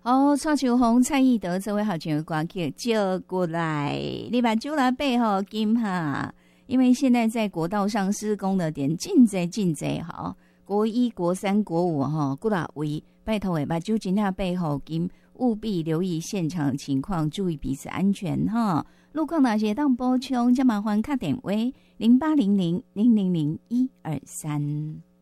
好，蔡秋红、蔡义德这位好朋友歌曲叫过来，你把酒来背后金哈，因为现在在国道上施工的点进贼好，国一、国三、国五哈，过来为拜托诶，把酒精下背后金，务必留意现场情况，注意彼此安全哈。路况哪些当补充，就麻烦打电话0800000123。